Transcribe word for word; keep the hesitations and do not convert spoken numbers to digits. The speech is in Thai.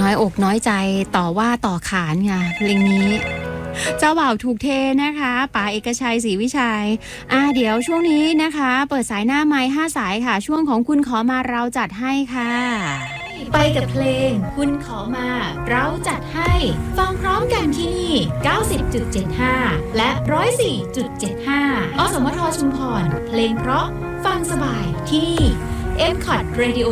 อยอกน้อยใจต่อว่าต่อขานไงเพลงนี้เจ้าบ่าวถูกเทนะคะป๋าเอกชัยศรีวิชัยอ่าเดี๋ยวช่วงนี้นะคะเปิดสายหน้าไม้ห้าสายค่ะช่วงของคุณขอมาเราจัดให้ค่ะไปกับเพลงคุณขอมาเราจัดให้ฟังพร้อมกันที่นี่ เก้าสิบจุดเจ็ดห้า และ หนึ่งร้อยสี่จุดเจ็ดห้า อสมทชุมพรเพลงเพราะฟังสบายที่นี่ เอ็ม คอท Radio